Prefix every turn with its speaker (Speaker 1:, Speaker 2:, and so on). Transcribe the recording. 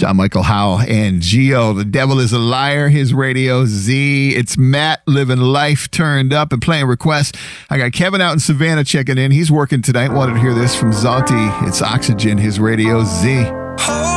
Speaker 1: John Michael Howe and Geo. The Devil is a Liar, his radio Z. It's Matt living life turned up and playing requests. I got Kevin out in Savannah checking in. He's working tonight. Wanted to hear this from Zonti. It's Oxygen, his radio Z.